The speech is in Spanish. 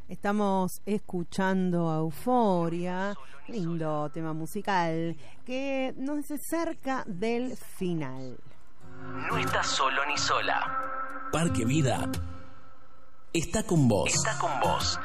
Estamos escuchando a Euforia, lindo tema musical, que nos acerca del final. No estás solo ni sola. Parque Vida está con vos. Está con vos.